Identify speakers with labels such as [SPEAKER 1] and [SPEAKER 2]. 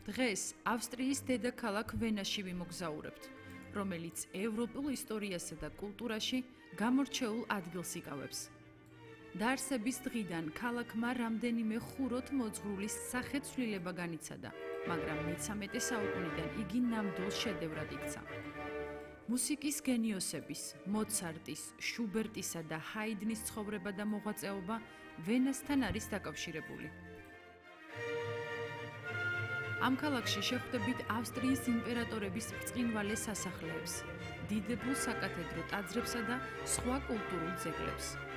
[SPEAKER 1] დღეს ავსტრიის დედაქალაქ ვენაში ვიმოგზაურებთ, რომელიც ევროპულ ისტორიასა და კულტურაში გამორჩეულ ადგილს იკავებს. დაარსების დღიდან ქალაქმა რამდენიმე ხუროთ მოძღვრული სახეცვლილება განიცადა, მაგრამ მე-13 საუკუნიდან იგი ნამდვილ შედევრად იქცა. მუსიკის გენიოსების, მოცარტის, შუბერტისა და ჰაიდნის ცხოვრება და მოღვაწეობა ვენასთან არის დაკავშირებული. ამ ქალაქში შეხვდებით ავსტრიის იმპერატორების ბრწყინვალე სასახლეებს, დიდებულ საკათედრო ტაძრებსა და სხვა კულტურულ ძეგლებს.